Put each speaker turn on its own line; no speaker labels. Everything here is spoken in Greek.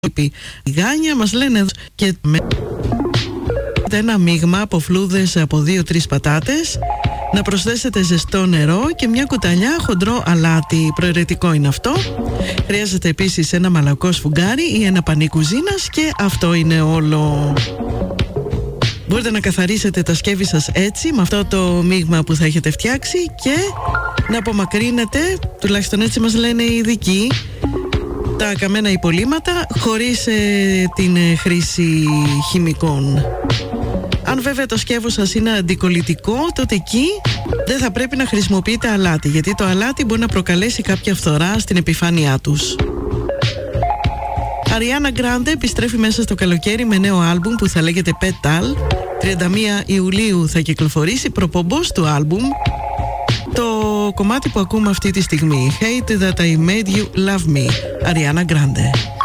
Η Γάνια μας λένε και με ένα μείγμα από φλούδες από 2-3 πατάτες, να προσθέσετε ζεστό νερό και μια κουταλιά χοντρό αλάτι. Προαιρετικό είναι αυτό. Χρειάζεται επίσης ένα μαλακό σφουγγάρι ή ένα πανί κουζίνας και αυτό είναι όλο. Μπορείτε να καθαρίσετε τα σκεύη σας έτσι, με αυτό το μείγμα που θα έχετε φτιάξει, και να απομακρύνετε, τουλάχιστον έτσι μας λένε οι ειδικοί, τα καμένα υπολείμματα χωρίς την χρήση χημικών. Αν βέβαια το σκεύος σας είναι αντικολλητικό, τότε εκεί δεν θα πρέπει να χρησιμοποιείτε αλάτι, γιατί το αλάτι μπορεί να προκαλέσει κάποια φθορά στην επιφάνειά τους. Ariana Grande επιστρέφει μέσα στο καλοκαίρι με νέο άλμπουμ που θα λέγεται Petal. 31 Ιουλίου θα κυκλοφορήσει, προπομπός του άλμπουμ το κομμάτι που ακούμε αυτή τη στιγμή, Hate That I Made You Love Me, Ariana Grande.